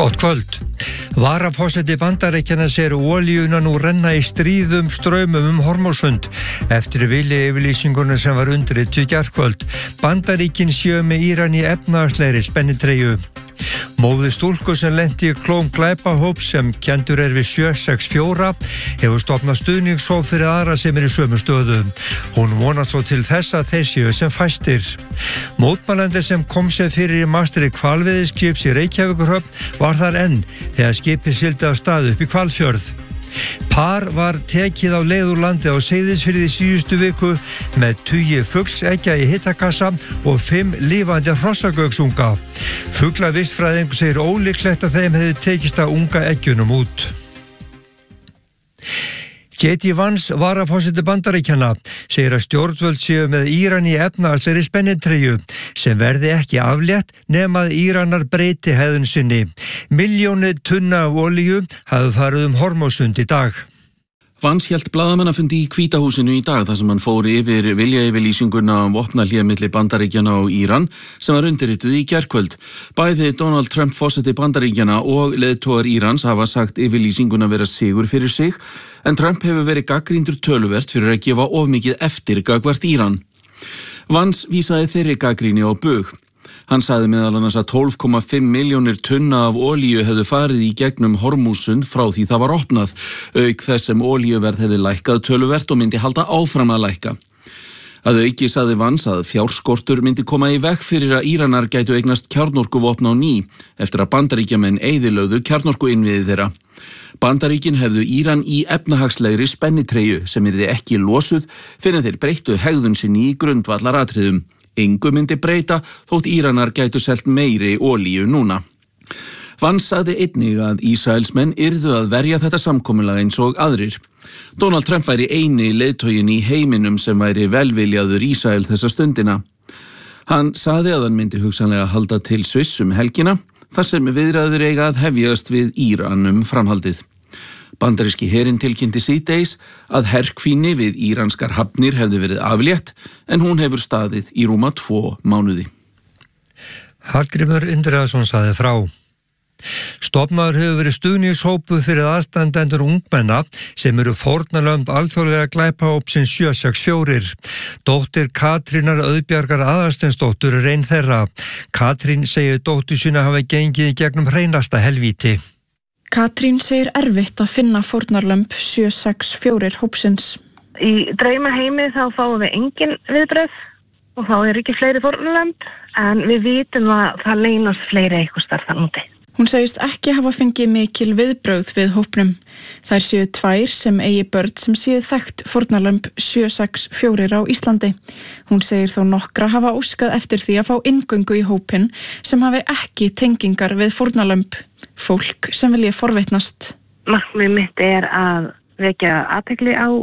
Gott kvöld. Varaforseti Bandaríkjanna segir olíuna nú renna í stríðum straumum Hormuzsund eftir viljayfirlýsinguna sem var undirrituð í gærkvöld. Bandaríkin séu með Íran í efnahagslegri spennitreyju. Móðir stúlku sem lenti í klóm glæpahóps sem kenndur við 764 hefur stofnað stuðningshóp fyrir aðra sem í sömu stöðu. Hún vonast svo til þess að þeir séu sem fæstir. Mótmælandi sem kom sér fyrir í mastri hvalveiðiskips í Reykjavíkurhöfn var þar enn þegar skipið sigldi af stað upp í Hvalfjörð. Par var tekið á leið úr landi á Seyðisfirði í síðustu viku með 20 fuglseggja í hittakassa og 5 lifandi hrossagauksunga. Fuglavistfræðingur segir ólíklegt að þeim hefði tekist að unga eggjunum út. J.D. Vance, varaforseti Bandaríkjanna, segir að stjórnvöld séu með Íran í efnahagslegri spennitreyju sem verði ekki aflétt nema að Íranar breyti hegðun sinni. Milljónir tunna af olíu hafi farið Hormuzsund í dag. Vance hélt blaðamannafundi í Hvítahúsinu í dag þar sem hann fór yfir viljayfirlýsinguna vopnahlé milli Bandaríkjanna og Íran sem var undirrituð í gærkvöld. Bæði Donald Trump forseti Bandaríkjanna og leiðtogar Írans hafa sagt yfirlýsinguna vera sigur fyrir sig, en Trump hefur verið gagnrýndur töluvert fyrir að gefa of mikið eftir gagnvart Íran. Vance vísaði þeirri gagnrýni á bug. Hann sagði meðal annars að 12,5 milljónir tunna af olíu hefðu farið í gegnum Hormuzsund frá því það var opnað, auk þess sem olíuverð hefði lækkað töluvert og myndi halda áfram að lækka. Að auki sagði Vance að fjárskortur myndi koma í veg fyrir að Íranar gætu eignast kjarnorkuvopn á ný eftir að Bandaríkjamenn eyðilögðu kjarnorkuinnviði þeirra. Bandaríkin hefðu Íran í efnahagslegri spennitreyju sem yrði ekki losuð fyrir þeir breyttu hegðun sinni í grundvallaratriðum. Engu myndi breyta þótt Íranar gætu selt meiri olíu núna. Vance sagði einnig að Ísraelsmenn yrðu að verja þetta samkomulag eins og aðrir. Donald Trump væri eini leiðtoginn í heiminum sem væri velviljaður Ísrael þessa stundina. Hann sagði að hann myndi hugsanlega halda til Sviss helgina, þar sem viðræður eiga að hefjast við Íran framhaldið. Bandaríski herinn tilkynnti síðdegis að herkvíni við íranskar hafnir hefði verið aflétt, en hún hefur staðið í rúma 2 mánuði. Hallgrímur Indriðason sagði frá. Stofnaður hefur verið stuðningshópu fyrir aðstandendur ungmenna sem eru fórnarlömb alþjóðlega glæpahópsins 764. Dóttir Katrínar Auðbjargar Aðalsteinsdóttur er ein þeirra. Katrín segir dóttur sína hafa gengið í gegnum hreinasta helvíti. Katrín segir erfitt að finna fórnarlömb 764 hópsins. Í draumaheimi þá fáum við engin viðbrögð og þá er ekki fleiri fórnarlömb, en við vitum að það leynast fleiri eitthvað starf þar úti. Hún segist ekki hafa fengið mikil viðbrögð við hópnum. Þær séu 2 sem eigi börn sem séu þekkt fórnarlömb 764 á Íslandi. Hún segir þó nokkra hafa óskað eftir því að fá inngöngu í hópinn sem hafi ekki tengingar við fórnarlömb. Fólk sem vilja forvitnast. Markmið mitt er að vekja athygli á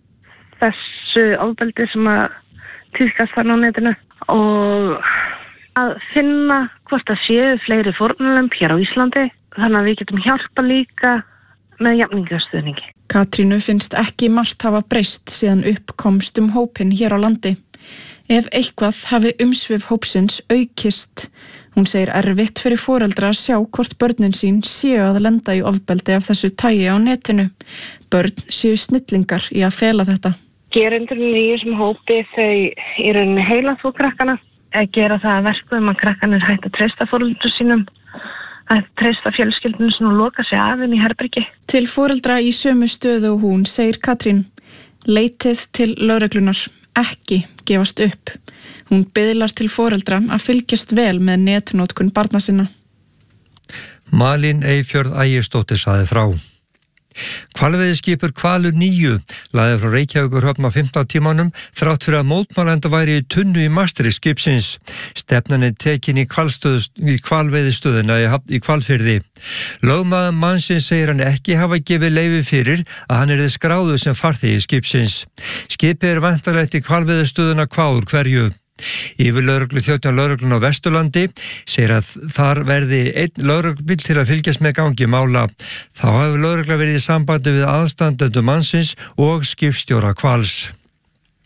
þessu ofbeldi sem að tíðkast þarna á netinu og að finna hvort það séu fleiri fórnarlömb hér á Íslandi, þannig að við getum hjálpa líka með jafningastuðningi. Katrínu finnst ekki margt hafa breyst síðan uppkomst hópinn hér á landi. Ef eitthvað hafi umsvif hópsins aukist. Hún segir erfitt fyrir foreldra að sjá hvort börnin sín séu að lenda í ofbeldi af þessu tagi á netinu. Börn séu snillingar í að fela þetta. Gerendurinn í þessum hópi þau í rauninni heila þó krakkana. Að gera það að verkum að krakkanir hægt að treysta foreldrum sínum, að treysta fjölskyldunum sem loka sig af inn í herbergi. Til foreldra í sömu stöðu og hún segir Katrín, leitið til lögreglunar, ekki gefast upp. Hún biðlar til foreldra að fylgjast vel með netnotkun barna sinna. Malín Eyfjörð Ægisdóttir sagði frá. Hvalveiðiskipur Hvalur 9 lagði frá Reykjavíkurhöfn á 15 tímanum þrátt fyrir að mótmælenda væri í tunnu í mastri skipsins. Stefnan er tekin í hvalveiðistöðuna í Hvalfirði. Lögmaður mannsins segir hann ekki hafa gefið leyfi fyrir að hann yrði skráður sem farþegi skipsins. Skipið er væntanlegt í hvalveiðistöðuna Hvár hverju. Yfirlögregluþjónn lögreglunnar á Vesturlandi segir að þar verði einn lögreglubíll til að fylgjast með gangi mála. Þá hefur lögregla verið í sambandi við aðstandendur mannsins og skipstjóra Hvals.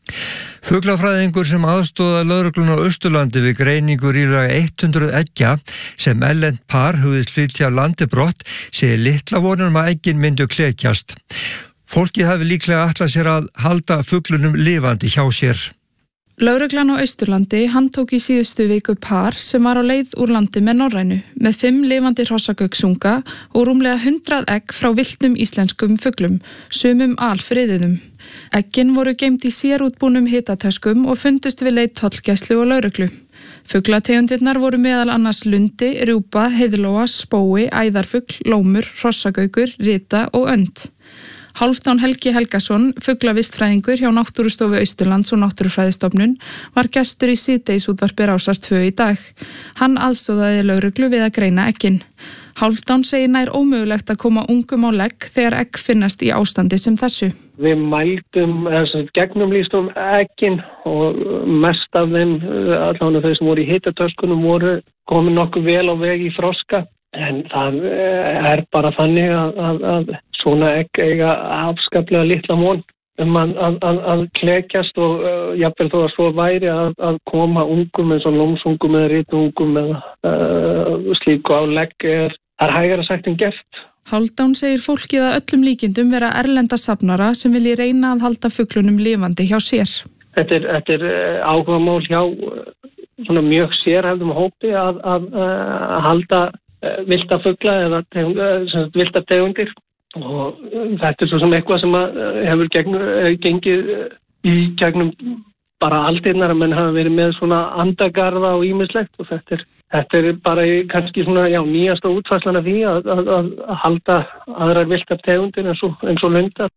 Fuglafræðingur sem aðstóða lögregluna á Austurlandi við greiningu ríflega 100 eggja sem erlent par hugðist flytja af landi brott segir litla vonum að eggin myndu klekjast. Fólkið hafi líklega ætlað sér að halda fuglunum lifandi hjá sér. Lögreglan á Austurlandi handtók í síðustu viku par sem var á leið úr landi með Norrænu með 5 lifandi hrossagauxunga og rúmlega 100 egg frá villtum íslenskum fuglum, sumum alfriðuðum. Eggin voru geymd í sérútbúnum hitatöskum og fundust við leið tollgæslu og lögreglu. Fuglategundirnar voru meðal annars lundi, rjúpa, heiðlóa, spói, æðarfugl, lómur, hrossagaukur, rita og önd. Hálfdán Helgi Helgason, fuglavistfræðingur hjá Náttúrustofu Austurlands og Náttúrufræðistofnun, var gestur í síðdegisútvarpi Rásar 2 í dag. Hann aðstóðaði lögreglu við að greina eggin. Hálfdán segir nær ómögulegt að koma ungum á legg þegar egg finnast í ástandi sem þessu. Við mældum, gegnumlýstum eggin og mest af þeim, allavega þau sem voru í hitatöskunum, voru komin nokkuð vel á veg í froska. En það bara þannig að svona egg eiga afskaplega litla von að klekjast og jafnvel þó að svo væri að koma ungum eins og lómsungum eða ritungum eða slíku á legg er hægara sagt en gert. Hálfdán segir fólkið að öllum líkindum vera erlenda safnara sem vilji reyna að halda fuglunum lifandi hjá sér. Þetta er áhugamál hjá svona mjög sérhæfðum hópi að halda villta fugla eða villta tegundir og þetta er svo sem eitthvað sem hefur gengið í gegnum bara aldirnar að menn hafa verið með svona andagarða og ýmislegt og þetta er bara kannski svona nýjasta útfærslan af því að halda aðrar villtar tegundir eins og lundar.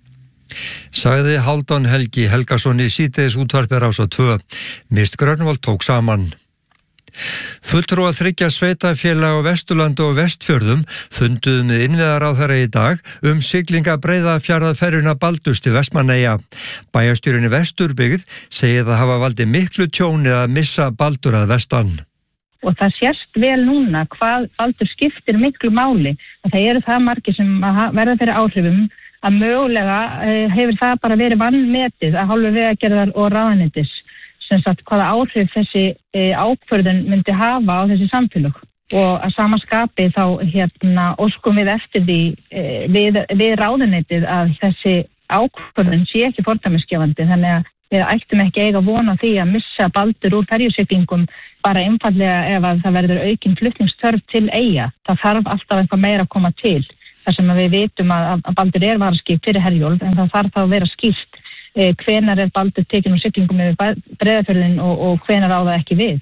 Sagði Hálfdán Helgi Helgason í síðdegisútvarpi Rásar 2. Mist Grönvold tók saman. Fulltrúar 3 sveitarfélaga á Vesturlandi og Vestfjörðum funduðu með innviðaráðherra í dag siglinga Breiðafjarðarferjuna Baldurs til Vestmannaeyja. Bæjarstjórinn í Vesturbyggð segir það hafa valdið miklu tjóni að missa Baldur að vestan. Og það sést vel núna hvað Baldur skiptir miklu máli. Það eru það margir sem verða fyrir áhrifum að mögulega hefur það bara verið vanmetið að hálfu Vegagerðar og ráðuneytis. Sem sagt hvaða áhrif þessi ákvörðun myndi hafa á þessi samfélög og að sama skapi þá óskum við eftir því við ráðuneytið að þessi ákvörðun sé ekki fordæmisgefandi þannig að við ættum ekki eiga von á því að missa Baldur úr ferjusiglingum bara einfallega ef að það verður aukin flutningsþörf til eyja. Það þarf alltaf eitthvað meira að koma til þar sem við vitum að Baldur er varaskip fyrir Herjólf en það þarf þá að vera skýrt hvenar er Baldur tekinn úr siglingum yfir Breiðafjörðinn og hvenar á það ekki við.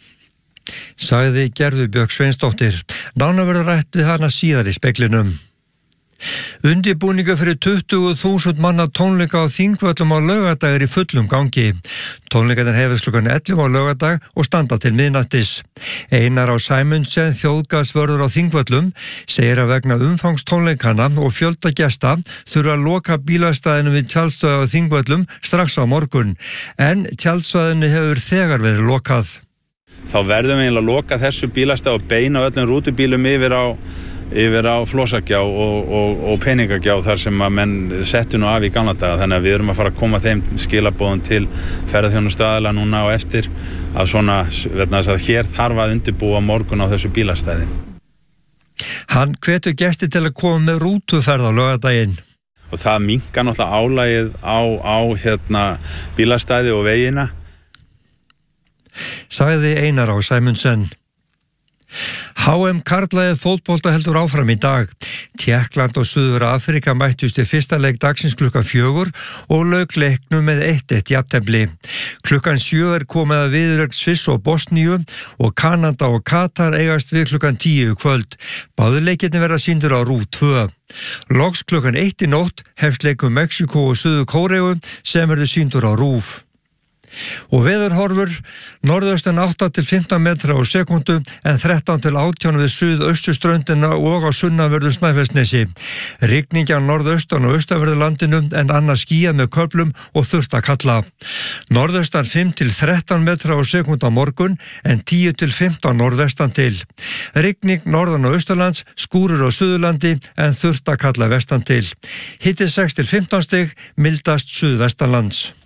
Sagði Gerður Björk Sveinsdóttir. Nánar verður rætt við hana síðar í speglinum. Undirbúningur fyrir 20.000 manna tónleika á Þingvöllum á laugardag í fullum gangi. Tónleikarnir hefjast klukkan 11 á laugardag og standa til miðnættis. Einar á Sæmundsen, þjóðgasvörður á Þingvöllum, segir að vegna umfangstónleikana og fjölda gesta þurfa að loka bílastæðinu við tjaldsvæði á Þingvöllum strax á morgun. En tjaldsvæðinu hefur þegar verið lokað. Þá verðum við eiginlega að loka þessu bílastæði og beina öllum rútubílum yfir á Flósagjá og Peningagjá þar sem að menn settu nú af í gamla daga þannig að við erum að fara að koma þeim skilaboðum til ferðaþjónustuaðila núna á eftir að svona, að hér þarf að undirbúa morgun á þessu bílastæði. Hann hvetur gesti til að koma með rútuferð á laugardaginn. Og það minnkar náttúrulega álagið á bílastæði og vegina. Sagði Einar á Sæmundsen. HM karlaðið fótbolta heldur áfram í dag. Tékkland og Suður Afrika mættust í fyrsta leik dagsins klukkan 4 og lauk leiknum með 1-1 jafntefli. Klukkan 7 komið að viðureign Sviss og Bosníu og Kanada og Katar eigast við klukkan 10 kvöld. Báðir leikirnir verða sýndir á RÚV 2. Loks klukkan 1 í nótt hefst leikur Mexíkó og Suður Kóreu sem verður sýndur á RÚV. Og veðurhorfur, norðaustan 8 til 15 metra á sekundu en 13 til 18 við suðausturströndina og á sunnanverðu Snæfellsnesi. Rigning á norðaustan og austanverðu landinu en annars skýjað með köflum og þurrt að kalla. Norðaustan 5 til 13 metra á sekundu á morgun en 10 til 15 norðvestan til. Rigning norðan og austanlands, skúrir á Suðurlandi en þurrt að kalla vestan til. Hiti 6 til 15 stig, mildast suðvestanlands.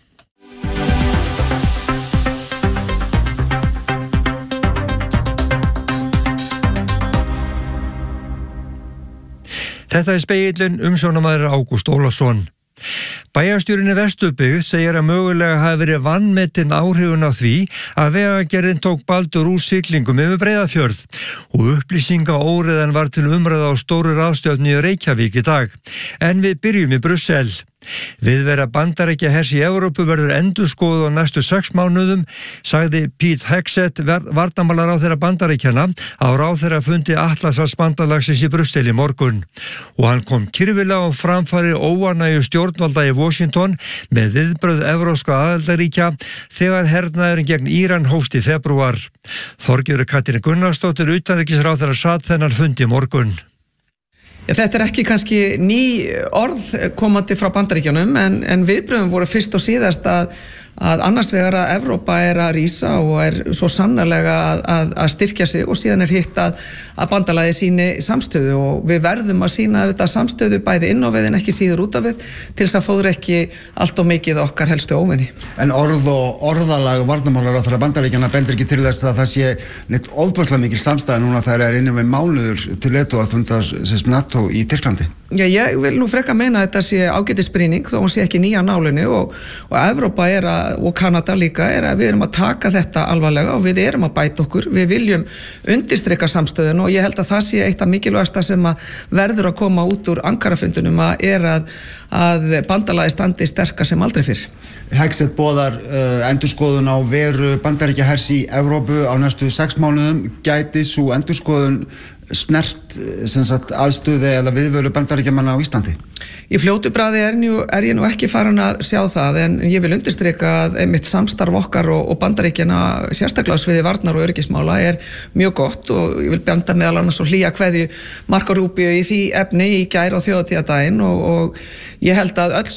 Þetta Spegillinn, umsjónarmaður Ágúst Ólafsson. Bæjarstjórinn í Vesturbyggð segir að mögulega hafi verið vanmetin áhrifun á því að Vegagerðin tók baldur úr siglingum yfir Breiðafjörð og upplýsingaóreiðan var til umræða á stóru ráðstefnu í Reykjavík í dag. En við byrjum í Brussel. Viðvera Bandaríkjahers í Evrópu verður endurskoðuð á næstu 6 mánuðum, sagði Pete Hegseth, varnarmálaráðherra Bandaríkjanna, á ráðherrafundi Atlantshafsbandalagsins í Brussel í morgun. Og hann kom kyrfilega á framfæri óánægju stjórnvalda í Washington með viðbrögð evrópska aðildarríkja þegar hernaðurinn gegn Íran hófst í febrúar. Þorgerður Katrín Gunnarsdóttir, utanríkisráðherra, sat þennan fund í morgun. Þetta ekki kannski ný orð komandi frá Bandaríkjunum en viðbrögðum voru fyrst og síðast að annars vegar að Evrópa að rísa og svo sannarlega að styrkja sig og síðan hitt að bandalagið síni samstöðu og við verðum að sína þetta samstöðu bæði inn á við en ekki síður út af við til þess að fóður ekki allt og mikið okkar helstu óvinni. En orð og orðalag varnarmálaráðherra Bandaríkjanna bendir ekki til þess að það sé neitt ofboðslega mikil samstæða núna þegar innan við mánuður til leiðtogafundar NATO í Tyrklandi. Já, ég vil nú freka meina að þetta sé ágætisbrýning þó hún sé ekki nýja nálinu og Evrópa og Kanada líka að við erum að taka þetta alvarlega og við erum að bæta okkur, við viljum undirstrika samstöðun og ég held að það sé eitt af mikilvægasta sem að verður að koma út úr Ankarafundunum að bandalagið standi sterkar sem aldrei fyrr. Hegseth boðar endurskoðun á veru Bandaríkjahers í Evrópu á næstu 6 mánuðum. Gæti sú endurskoðun snert aðstöðu eða viðveru Bandaríkjamanna á Íslandi? Í fljótu bragði ég nú ekki farin að sjá það en ég vil undirstrika að einmitt samstarf okkar og Bandaríkjana sérstaklega á sviði varnar og öryggismála mjög gott og ég vil benda meðal annars og hlýja kveðju Marco Rubio í því efni í gær á þjóðhátíðardaginn og ég held að allt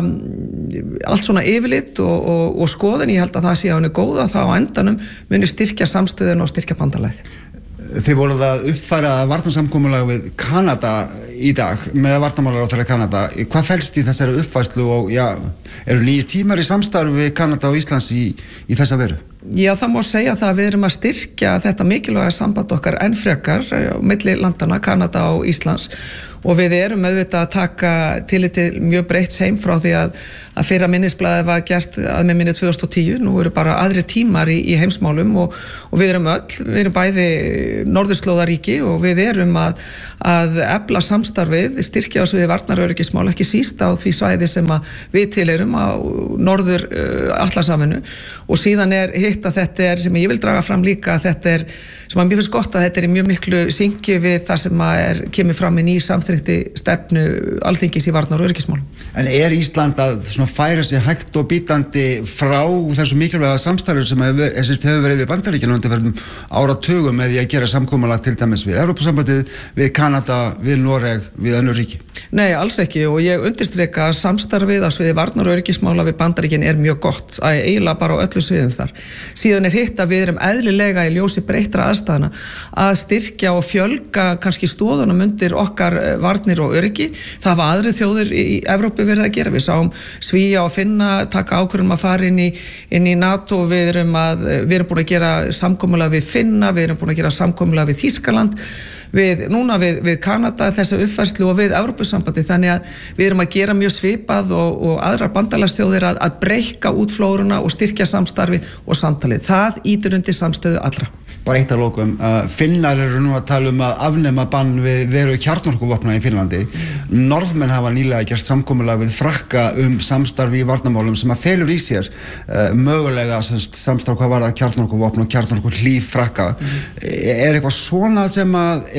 svona yfirlit og skoðun, ég held að það sé á henni góð og það á endanum muni styrkja samstöðun og styrkja bandalagið. Þið voruð að uppfæra varnarsamkomulag við Kanada í dag með varnarmálaráðherra Kanada. Hvað felst í þessari uppfærslu og eru nýjir tímar í samstarfi við Kanada og Íslands í þessa veru? Já, það má segja það að við erum að styrkja þetta mikilvæga samband okkar enn frekar milli landana, Kanada og Íslands og við erum auðvitað að taka tillit til mjög breytts heim frá því að fyrra minnisblaðið var gert að með minni 2010, nú eru bara aðri tímar í heimsmálum og við erum bæði norðurslóðaríki og við erum að efla samstarfið, styrkja á sviði varnaröryggismál, ekki síst á því svæði sem við tilheyrum á norður Atlantshafinu og síðan hitt að þetta sem ég vil draga fram líka að þetta sem að mér finnst gott að þetta í mjög miklu syngi við það sem kemur fram í ný samþykkti stefnu Alþingis í varnar og öryggismálum. En Ísland að færa sig hægt og bítandi frá þessu mikilvæga samstarfi sem hefur verið við Bandaríkjanna undanfarnum áratugum með því að gera samkomulag til dæmis við Evrópusambandið, við Kanada, við Noreg, við önnur ríki? Nei, alls ekki og ég undirstrika að samstarfið á sviði varnar og öryggismála við Bandaríkin mjög gott, eiginlega bara á öllu sviðum þar. Síðan hitt að við erum eðlilega í ljósi breyttra aðstæðna að styrkja og fjölga kannski stoðunum undir okkar varnir og öryggi. Það hafa aðri þjóðir í Evrópu verið að gera. Við sáum Svía og Finna taka ákvörðun að fara inn í NATO, við erum búin að gera samkomulag við Finna, við erum búin að gera samkomulag við Þýskaland, núna við Kanada þessa uppfærslu og við Evrópusambandi, þannig að við erum að gera mjög svipað og aðrar bandalagsþjóðir að breikka út flóruna og styrkja samstarfi og samtalið. Það ýtir undir samstöðu allra. Bara eitt að lokum, Finnar eru nú að tala að afnema bann við veru kjarnorkuvopna í Finnlandi. Norðmenn hafa nýlega gert samkomulag við Frakka samstarfi í varnarmálum sem að felur í sér mögulega samstarf hvað varðar kjarnorkuvopna og kjarnorkuhlíf Frakka. Eitthvað svona sem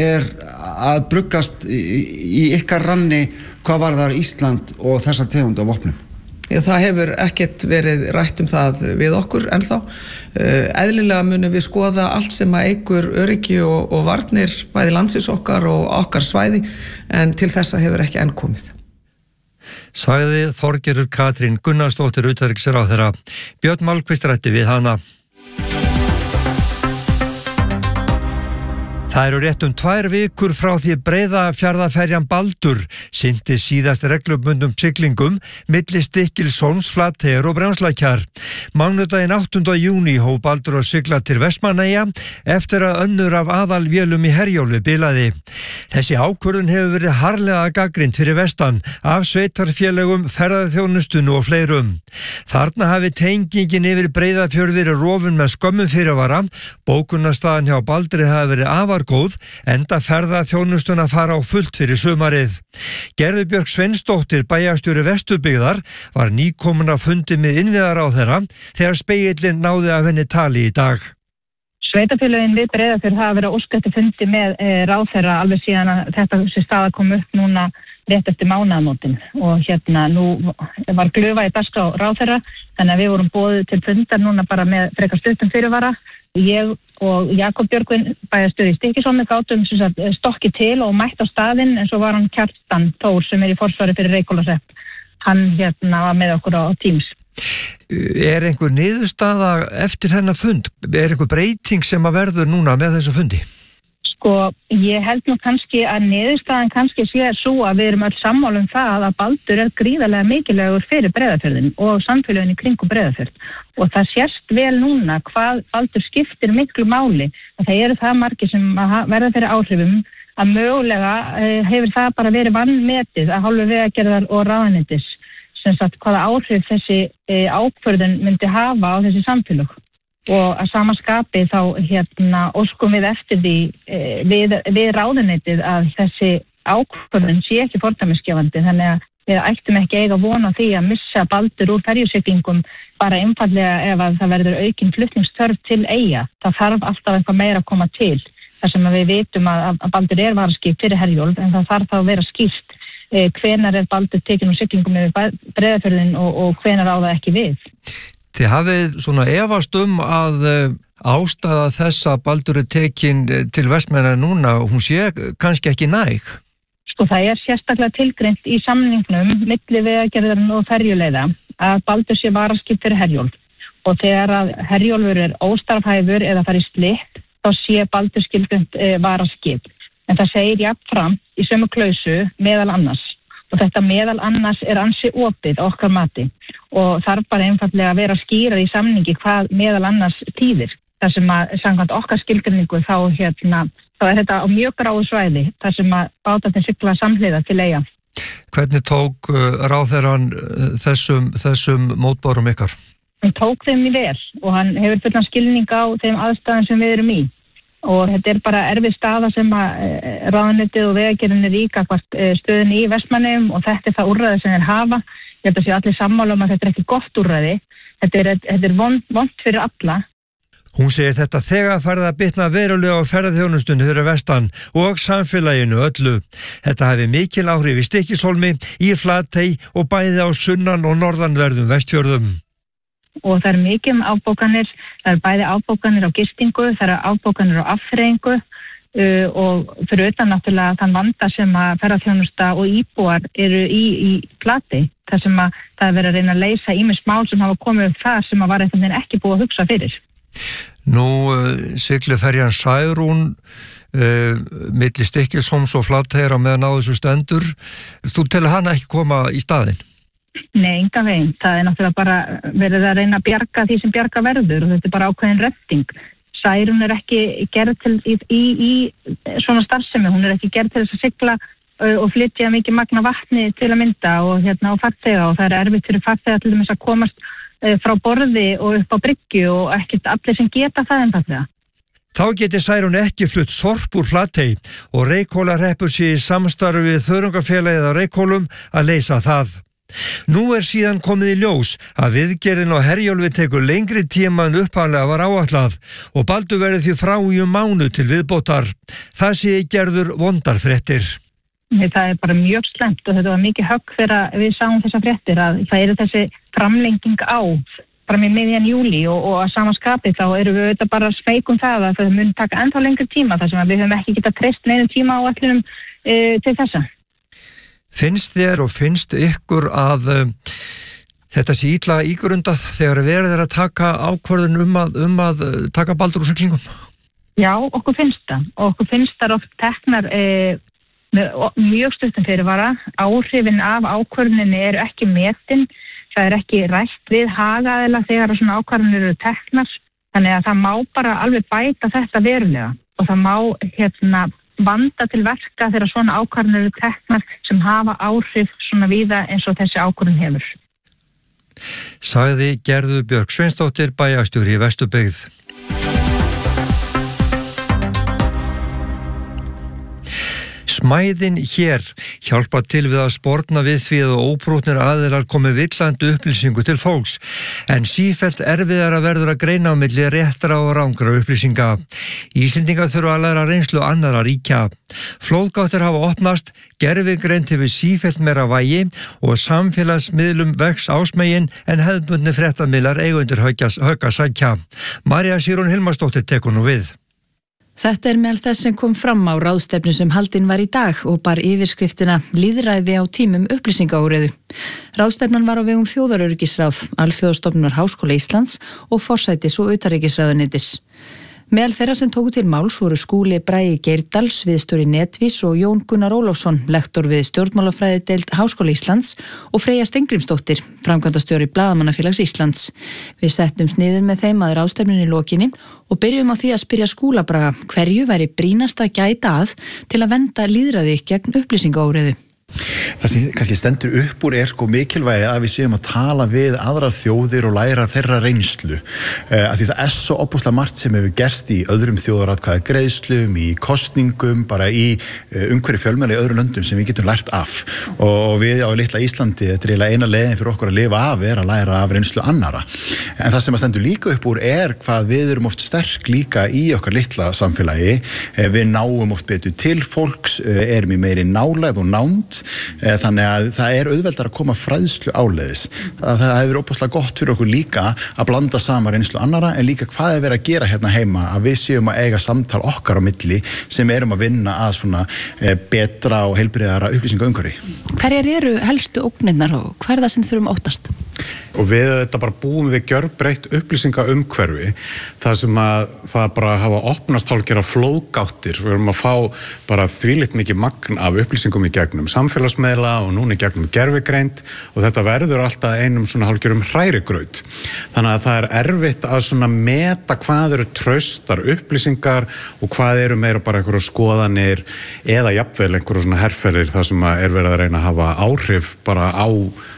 að bruggast í ykkar ranni hvað varðar Ísland og þessar tegund af vopnum? Það hefur ekkert verið rætt það við okkur ennþá. Eðlilega munum við skoða allt sem að eykur öryggi og varnir bæði landsins okkar og okkar svæði en til þessa hefur ekki enn komið. Sagði Þorgerður Katrín Gunnarsdóttir, utanríkisráðherra. Björn Malmquist ræddi við hana. Það eru rétt 2 vikur frá því Breiðafjarðarferjan Baldur sinnti síðast reglubundum siglingum milli Stykkishólms, Flateyjar og Brjánslækjar. Mánudaginn 8. júní hóf Baldur að sigla til Vestmannaeyja eftir að önnur af aðalvélum í Herjólfi bilaði. Þessi ákvörðun hefur verið harðlega gagnrýnd fyrir vestan af sveitarfélögum, ferðaþjónustunni og fleirum. Þarna hafi tengingin yfir Breiðafjörð verið rofin með skömmum fyrirvara. Bókunarstaðan hjá Baldri hafi verið afar góð, enda ferðaþjónustuna fara á fullt fyrir sumarið. Gerður Björk Sveinsdóttir, bæjarstjóri Vesturbyggðar, var nýkomin að fundi með innviðaráðherra þegar spegillinn náði af henni tali í dag. Sveitarfélögin við Breiðafjörð hafa verið að óska eftir fundi með ráðherra alveg síðan að þetta staða kom upp núna rétt eftir mánaðamótin og nú var glufa í dagskrá ráðherra, þannig að við vorum boðið til fundar núna bara með frekar stuttum fyrirvara. Ég og Jakob Björgvin, bæjarstjóri í Stykkishólmi, gátum stokki til og mætt á staðinn, en svo var hann Kjartan Þór sem í forsvari fyrir Reykhólahrepps. Hann var með okkur á Teams. Er einhver niðurstaða eftir þennan fund? Er einhver breyting sem að verður núna með þessu fundi? Ég held nú kannski að niðurstaðan kannski sé svo að við erum öll sammála það að Baldur gríðarlega mikilvægur fyrir Breiðafjörðin og samfélögin í kringum Breiðafjörð. Og það sést vel núna hvað Baldur skiptir miklu máli. Það eru það margir sem verða fyrir áhrifum að mögulega hefur það bara verið vanmetið að hálfu Vegagerðar og ráðuneytis. Sem sagt hvaða áhrif þessi ákvörðun myndi hafa á þessi samfélög. Og að sama skapi þá óskum við eftir því við ráðuneytið að þessi ákvörðun sé ekki fordæmisgefandi, þannig að við ættum ekki eiga vona því að missa Baldur úr ferjusiglingum bara einfallega ef að það verður aukin flutningsþörf til Eyja. Það þarf alltaf eitthvað meira að koma til, þar sem við vitum að Baldur varaskip fyrir Herjólf, en það þarf þá að vera skýrt hvenær Baldur tekin úr siglingum yfir Breiðafjörðin og hvenær á það ekki við. Þið hafið svona efast að ástæða þess að Baldur tekin til Vestmannaeyja núna, hún sé kannski ekki næg? Það sérstaklega tilgreint í samningnum milli Vegagerðarinnar og ferjuleiða að Baldur sé varaskip fyrir Herjólf. Og þegar að Herjólfur óstarfhæfur eða fari í slipp, þá sé Baldur skilgreint varaskip. En það segir jafnframt í sömu klausu meðal annars. Og þetta meðal annars ansi opið okkar mati og þarf bara einfallega að vera skýrar í samningi hvað meðal annars þýðir. Þar sem að samkvæmt okkar skilgreiningu þá þetta á mjög gráu svæði þar sem að bátarnir sigla samhliða til Eyja. Hvernig tók ráðherrann þessum mótbárum ykkar? Hann tók þeim í vel og hann hefur fullan skilning á þeim aðstæðum sem við erum í. Og þetta bara erfið staða sem að ráðuneytið og Vegagerðin í gagnvart stöðunni í Vestmannaeyjum og þetta það úrræði sem þeir hafa. Ég held að sé allir sammála að þetta ekki gott úrræði. Þetta vont fyrir alla. Hún segir þetta þegar farið að bitna verulega á ferðaþjónustunni fyrir vestan og samfélaginu öllu. Þetta hafi mikil áhrif í Stykkishólmi, í Flatey og bæði á sunnan- og norðanverðum Vestfjörðum. Og það mikið afbókanir, það bæði afbókanir á gistingu, það afbókanir á afþreyingu og fyrir utan náttúrulega þann vanda sem að ferðaþjónusta og íbúar eru í Flatey, þar sem að það verið að reyna að leysa ýmis mál sem hafa komið upp þar sem að var eitthvað ekki búið að hugsa fyrir. Nú siglir ferjan Særún milli Stykkishólms og Flateyjar á meðan á þessu stendur. Þú telur hana ekki koma í staðinn? Nei, engan veginn. Það náttúrulega bara verið að reyna að bjarga því sem bjarga verður og þetta bara ákveðin retting. Særún ekki gerð til í svona starfsemi, hún ekki gerð til þess að sigla og flytja mikið magna vatni til að mynda og á farþega og það erfitt fyrir farþega til þess að komast frá borði og upp á bryggju og ekkert allir sem geta það einfallega. Þá geti Særún ekki flutt sorp úr Flatey og Reykhólahreppur sé í samstarfi við þörungafélagið á Reykhólum að leysa það. Nú síðan komið í ljós að viðgerðin á Herjólfi tekur lengri tíma en upphaflega var áætlað og Baldur verður því frá í mánuð til viðbótar. Það sé Gerður vondar fréttir. Það bara mjög slæmt og þetta var mikið högg þegar við sáum þessa fréttir að það þessi framlenging á bara með miðjan júlí og að sama skapi þá við auðvitað bara smeykum það að það mun taka ennþá lengri tíma þar sem að við höfum ekki getað treyst neinu tíma á ætlunum til þessa. Finnst þér og finnst ykkur að þetta sé illa ígrundað þegar verið að taka ákvörðun um að taka Baldur úr siglingum? Já, okkur finnst það og okkur finnst það oft teknar með mjög stuttum fyrirvara. Áhrifin af ákvörðuninni eru ekki metin, það er ekki rætt við hagaðila þegar svona ákvörðunir eru teknar, þannig að það má bara alveg bæta þetta verulega og það má vanda til verka þegar svona ákvörðunir eru teknar sem hafa áhrif svona víða eins og þessi ákvörðun hefur. Sagði Gerður Björk Sveinsdóttir, bæjarstjóri í Vesturbyggð. Smæðin hér hjálpa til við að sporna við því að óprútnir aðilar komi villandi upplýsingu til fólks, en sífellt erfiðara verður að greina á milli réttra og rangra upplýsinga. Íslendingar þurfa að læra reynslu annarra ríkja. Flóðgáttir hafa opnast, gervigreind hefur sífellt meira vægi og samfélagsmiðlum vex ásmegin en hefðbundni fréttamiðlar eigundir högga sækja. María Sírún Hilmarsdóttir tekur nú við. Þetta meðal þess sem kom fram á ráðstefnu sem haldin var í dag og bar yfirskriftina Lýðræði á tímum upplýsingaóreiðu. Ráðstefnan var á vegum Þjóðaröryggisráð, Alþjóðastofnunar Háskóla Íslands og forsætis- og utanríkisráðuneytis. Meðal þeirra sem tóku til máls voru Skúli Bragi Geirdal, sviðsstjóri Netvís og Jón Gunnar Ólafsson, lektor við stjórnmálafræðideild Háskóla Íslands og Freyja Steingrímsdóttir, framkvæmdastjóri Blaðamannafélags Íslands. Við settumst niður með þeim að ráðstefnunni lokinni og byrjum á því að spyrja Skúla Braga hverju væri brýnast að gæta að til að vernda lýðræði gegn upplýsingaóreiðu. Það sem kannski stendur upp úr er mikilvægi að við séum að tala við aðrar þjóðir og læra þeirra reynslu af því það er svo opuslega margt sem hefur gerst í öðrum þjóðaratkvæða greiðslum, í kosningum, bara í umhverju fjölmiðla í öðrum löndum sem við getum lært af og við á litla Íslandi, þetta er eiginlega eina leiðin fyrir okkur að lifa af er að læra af reynslu annara. En það sem að stendur líka upp úr er hvað við erum oft sterk líka í okkar litla samfélagi, við náum oft betur til fólks, erum í meiri nálægð og nánd. Þannig að það er auðveldar að koma fræðslu áleiðis. Það hefur óbúslega gott fyrir okkur líka að blanda saman reynslu annara en líka hvað er verið að gera hérna heima að við séum að eiga samtal okkar á milli sem erum að vinna að svona betra og heilbrigðara upplýsingaumhverfi. Hverjar eru helstu ógnirnar og hvað er það sem þurfum óttast? Og við þetta bara búum við gjörbreytt upplýsingaumhverfi þar sem að það bara hafa opnast hálfgerðar flóðgáttir. Við erum að fá bara þvílíkt mikið magn af upplýsingum í gegnum samfélagsmiðla og núna í gegnum gervigreind og þetta verður alltaf einum svona hálfgerðum hrærigraut. Þannig að það er erfitt að svona meta hvað eru traustar upplýsingar og hvað eru meira bara einhverju skoðanir eða jafnvel einhverju svona herferðir þar sem að er verið að reyna að hafa áhrif bara á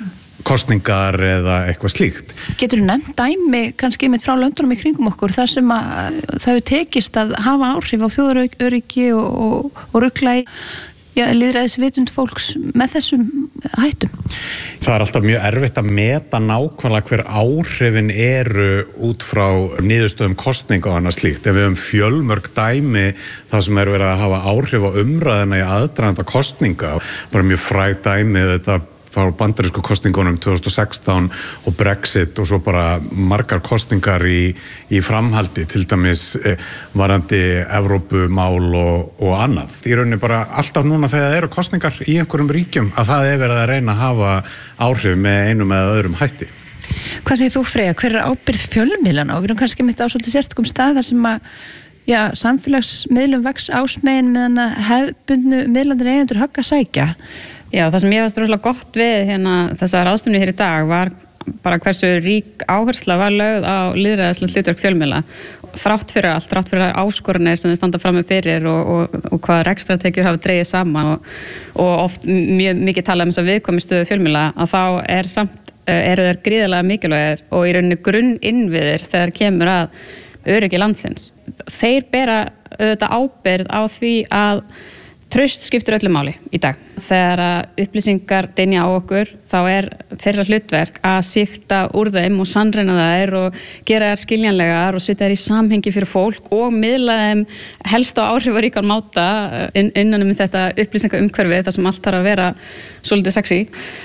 kosningar eða eitthvað slíkt. Getur þú nefnt dæmi kannski með frá löndunum í kringum okkur þar sem að það hefur tekist að hafa áhrif á þjóðaröryggi og rugla í lýðræðisvitund fólks með þessum hættum? Það er alltaf mjög erfitt að meta nákvæmlega hver áhrifin eru út frá niðurstöðum kosninga og annað slíkt. Ef við höfum fjölmörg dæmi það sem er verið að hafa áhrif á umræðina í aðdraganda kosninga, bara mjög fræg dæmi þetta frá bandarísku kosningunum 2016 og Brexit og svo bara margar kosningar í framhaldi, til dæmis varandi Evrópumál og annað. Í rauninni bara alltaf núna þegar það eru kosningar í einhverjum ríkjum að það er verið að reyna að hafa áhrif með einum eða öðrum hætti. Hvað segir þú, Freyja? Hver er ábyrgð fjölmiðlana? Og við erum kannski mitt á svolítið sérstakum stað þar sem að samfélagsmiðlum vex ásmegin meðan að hefðbundnu miðlandir eigendur högg að sækja. Já, það sem ég varst rosalega gott við þessa ráðstefnu hér í dag var bara hversu rík áhersla var lögð á lýðræðislegt hlutverk fjölmiðla. Þrátt fyrir allt, þrátt fyrir áskoranir sem þið standa frammi fyrir og hvað rekstratekjur hafa dregið saman og oft mjög mikið talað þess að viðkomistöðu fjölmiðla að þá eru þeir gríðarlega mikilvægir og í rauninni grunninnviðir þegar kemur að öryggi landsins. Þeir bera auðvitað ábyrgð á því að traust skiptir öllu máli í dag. Þegar upplýsingar dynja á okkur, þá er þeirra hlutverk að sýkta úr þeim og sannreyna þær og gera þær skiljanlegar og setja þær í samhengi fyrir fólk og miðla þeim helst á áhrifaríkan máta innan þetta upplýsingaumhverfi, það sem allt þarf að vera svolítið sexy.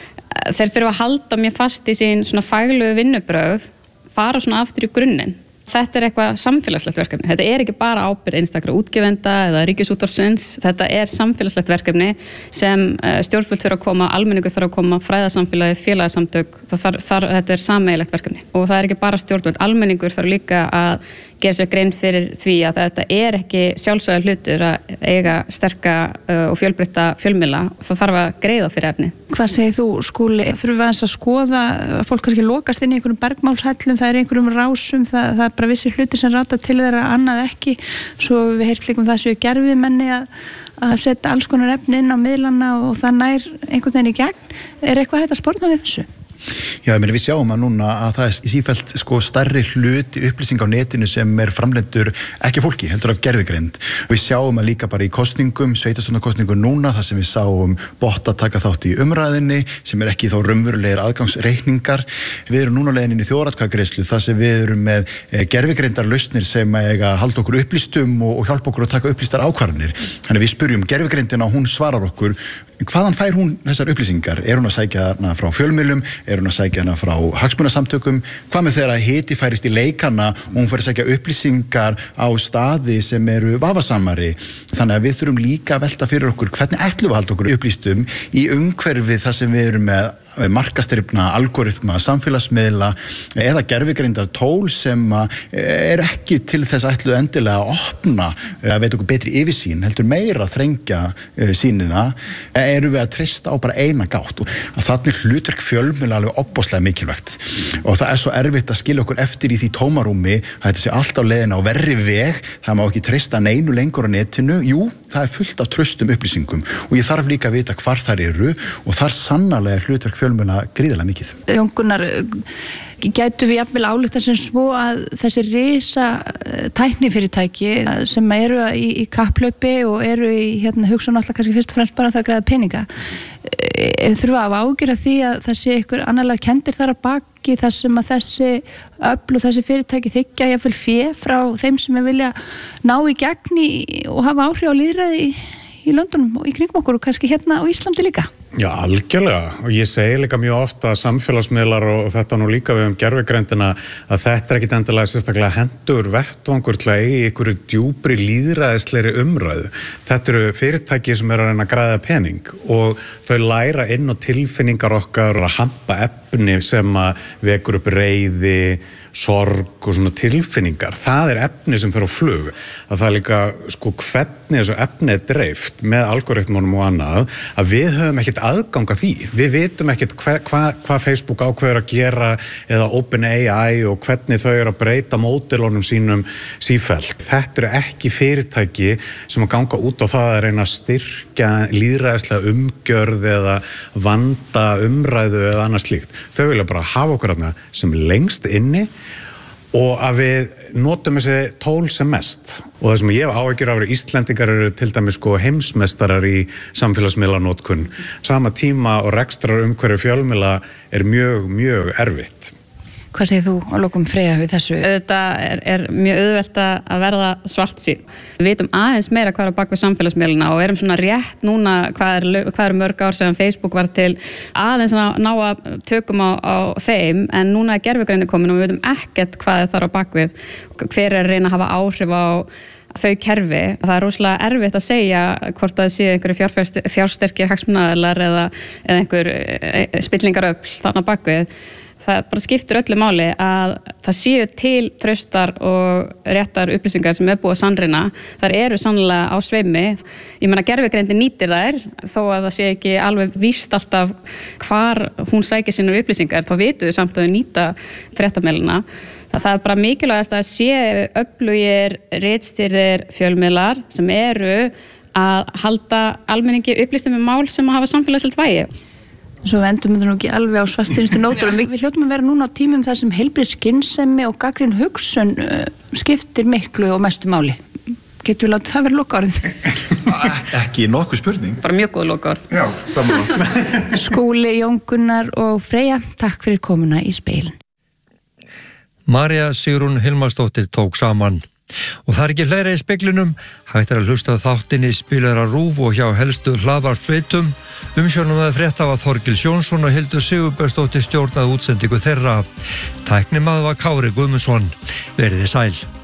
Þeir þurfa að halda mér fast í sín svona faglegu vinnubrögð, fara svona aftur í grunninn. Þetta er eitthvað samfélagslegt verkefni. Þetta er ekki bara ábyrgð einstakra útgefenda eða ríkisútvarpsins. Þetta er samfélagslegt verkefni sem stjórnvöld þurfa að koma, almenningur þarf að koma, fræðasamfélagi, félagasamtök. Þetta er sameiginlegt verkefni. Og það er ekki bara stjórnvöld, almenningur þarf líka að gera sér grein fyrir því að þetta ekki sjálfsagður hlutur að eiga sterka og fjölbreytta fjölmiðla. Það þarf að greiða fyrir efni. Hvað segir þú, Skúli? Þurfum við að skoða, fólk kannski lokast inn í einhverjum bergmálshellum, það einhverjum rásum, það bara vissir hlutir sem rata til þeirra, annað ekki. Svo við heyrt líka það séu gervimenni að setja alls konar efni inn á miðlana og það nær einhvern veginn í gegn. Eitthvað hægt að sporna við þessu? Já, við sjáum að núna að það sífellt stærri hluti upplýsing á netinu sem framleiddur ekki fólki, heldur af gervigreind. Við sjáum að líka bara í kosningum, sveitarstjórnarkosningum núna, þar sem við sáum botta taka þátt í umræðinni, sem ekki þá raunverulegir aðgangsreikningar. Við erum núna leiðin inn í þjóðaratkvæðagreiðslu, þar sem við erum með gervigreindar lausnir sem eiga halda okkur upplýstum og hjálpa okkur að taka upplýstar ákvarðanir. Þannig við spurjum gervigreindina og hún svarar okkur hvaðan fær hún þessar upplýsingar? Hún að sækja hana frá fjölmiðlum? Hún að sækja hana frá hagsmunasamtökum? Hvað með þegar hiti færist í leikana og hún fær að sækja upplýsingar á staði sem eru vafasamari? Þannig að við þurfum líka að velta fyrir okkur hvernig ætlum við að halda okkur upplýstum í umhverfi þar sem við erum með markastrifna, algoritma, samfélagsmiðla eða gervigreindar tól sem ekki til þess ætluð endilega að opna að veita okkur betri yfirsýn, heldur meira að þrengja sýnina. Erum við að treysta á bara eina gátt og að þannig hlutverk fjölmiðla alveg opbóðslega mikilvægt og það svo erfitt að skilja okkur eftir í því tómarúmi að þetta sé allt á leiðina á verri veg, það má ekki treysta neinu lengur á netinu. Jú, það fullt af traustum upplýsingum og ég þarf líka að vita hvar þær eru og þar sannarlega hlutverk fjölmiðla gríðarlega mikið. Jón Gunnar, gætu við jafnvel álykta sem svo að þessi risa tæknifyrirtæki sem eru í kapplaupi og eru í hugsun alltaf kannski fyrst og fremst bara það að græða peninga, þurfa að ágjöra því að það sé einhver annarlega kendir þar að baki þar sem að þessi öfl og þessi fyrirtæki þykja jafnvel fé frá þeim sem vilja ná í gegn og hafa áhrif á lýðræði í Londonum og í kringum okkur og kannski hérna á Íslandi líka? Já, algjörlega, og ég segi líka mjög ofta að samfélagsmiðlar og þetta nú líka við gervigreindina að þetta ekkit endilega sérstaklega hendur vettvangur til að eigi einhverju djúpri lýðræðislegri umræðu. Þetta eru fyrirtæki sem eru að reyna að græða pening og þau læra inn á tilfinningar okkar og að hampa efni sem að vekur upp reiði, sorg og svona tilfinningar. Það efni sem fer á flug. Að það líka, hvernig þessu efni dreift með algoritmunum og annað, að við höfum ekkert aðgang að því. Við vitum ekkert hvað Facebook ákveður að gera eða OpenAI og hvernig þau eru að breyta módelunum sínum sífellt. Þetta eru ekki fyrirtæki sem að ganga út á það að reyna að styrkja lýðræðislega umgjörð eða vanda umræðu eða annað slíkt. Þau vilja bara hafa okkur þarna sem lengst inni og að við notum þessi tól sem mest. Og það sem ég hef áhyggjur af Íslendingar eru til dæmis heimsmeistarar í samfélagsmiðlanotkun. Sama tíma og rekstrar umhverju fjölmiðla mjög, mjög erfitt. Hvað segir þú á lokum, Freyja, við þessu? Þetta mjög auðvelt að verða svartsýn. Við vitum aðeins meira hvað á bak við samfélagsmiðluna og erum svona rétt núna hvað mörg ár sem Facebook var til aðeins að ná að tökum á þeim, en núna gervigreind komin og við vitum ekkert hvað þar á bak við, hver að reyna að hafa áhrif á þau kerfi. Það rosalega erfitt að segja hvort það sé einhverju fjársterkir hagsmunaaðilar eða einhver spillingaröfl þarna bak við. Það bara skiptir öllu máli að það séu til traustar og réttar upplýsingar sem búið að sannreyna. Þar eru sannlega á sveimi. Ég meina gervigreindin nýtir þær þó að það sé ekki alveg víst alltaf hvar hún sækir sínar upplýsingar. Þá vitum við samt að þau nýta fréttamiðlana. Það bara mikilvægast að séu öflugir ritstýrðir fjölmiðlar sem eru að halda almenningi upplýstum mál sem hafa samfélagslegt vægi. Svo við endum þetta nú ekki alveg á svartstýrnustu nótunum. Við hljótum að vera núna á tímum þar sem heilbrigð skynsemi og gagnrýn hugsun skiptir miklu og mestu máli. Getur við látið það vera lokaorðin? Ekki nokkuð spurning. Bara mjög góð lokaorð. Já, saman. Skúli, Jón Gunnar og Freyja, takk fyrir komuna í Speilin. María Sigrún Hilmarsdóttir tók saman. Og það ekki fleira í Speglinum, hægt að hlusta þáttinni Spilara RÚV og hjá helstu hlaðvarpsveitum. Umsjónum að frétta var Þorgils Jónsson og Hildur Sigurbjörnsdóttir stjórnaði útsendingu þeirra. Tæknimaður var Kári Guðmundsson. Verið þið sæl.